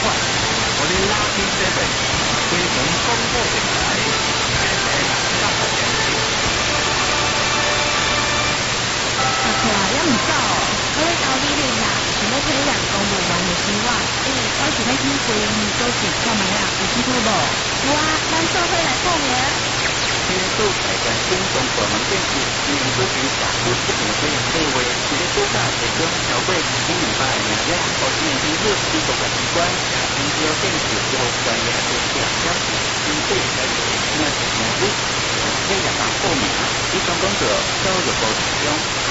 款，我哋拉丁7非常丰富电台，台北南大的电视。 阿婆啊，要唔走？我咧搞你哋啦，想要推广公务员的希望。我想要听回你做事干嘛呀？有兴趣无？有啊，咱做伙来报名。 天数台湾公众广播电视，年度比小部不同这样地位，直接多大提供消费100名量，或是年热机构的机关，经销电视或专业的小消息，经费在于那是年度，可以让报名，以上工作交由报使用。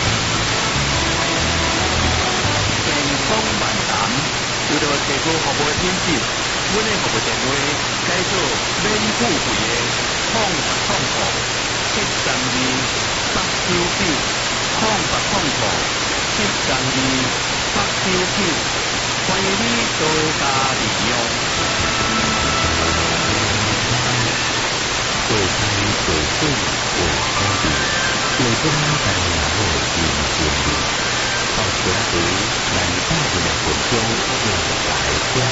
健康漫谈，为了提高服务品质，阮的服务电话改做免付费的控服732-899，控服732-899，欢迎你多加利用。 会开水水有高度，有中大雅后有节律，到全图南大的两分钟要来将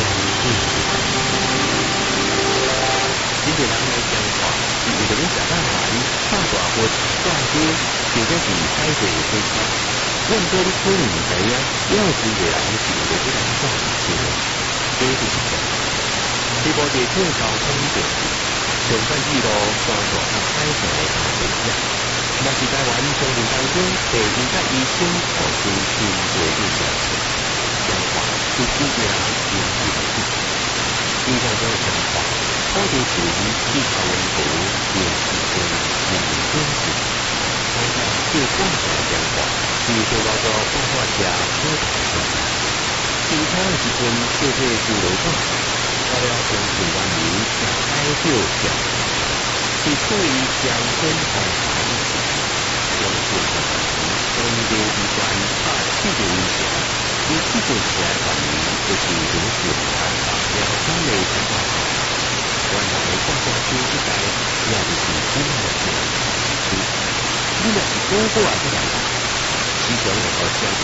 今日人来讲话，是为了要食大饭、炒大锅、炸鸡，或者是开水水菜。咱做你可能唔知影，要是个人是为了要炸鸡的，这就是讲。这部电视交通电视，上班记录专注较开放的大分享，也是台湾乡民当中第1甲医生护士亲自的消息。讲话是主要经济的事情，以上这讲话，我哋属于地球温度有时间人民经济。我想最广泛的讲话是对我做文化家普通讲法，其他的时间就会自由讲。为了相信人民想开就讲，是出于乡村风潮的事情。我们做的从流医馆把这个影响，以这种起来反映就是如此看法了解的想法。原来大家就应该也就是今日的事，你若是多过来的人，时常就好消息。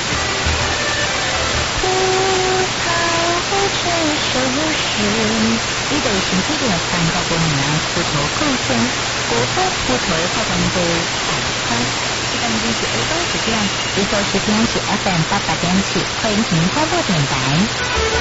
这首诗，你的身体的三个功能，骨头构成，骨头的化工度3时间是下午10点，日照时间是FM 88.7，欢迎听广播电台。